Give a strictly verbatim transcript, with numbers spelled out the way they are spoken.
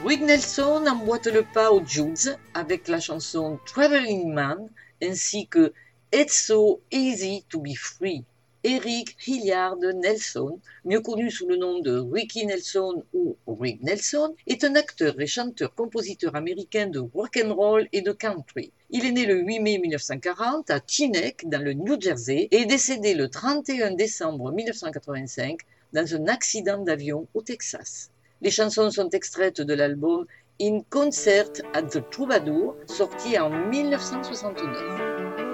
Rick Nelson emboîte le pas aux Judds avec la chanson Traveling Man ainsi que It's So Easy to Be Free. Eric Hilliard Nelson, mieux connu sous le nom de Ricky Nelson ou Rick Nelson, est un acteur et chanteur-compositeur américain de rock and roll et de country. Il est né le huit mai mille neuf cent quarante à Teaneck, dans le New Jersey, et est décédé le trente et un décembre mille neuf cent quatre-vingt-cinq dans un accident d'avion au Texas. Les chansons sont extraites de l'album In Concert at the Troubadour, sorti en mille neuf cent soixante-neuf.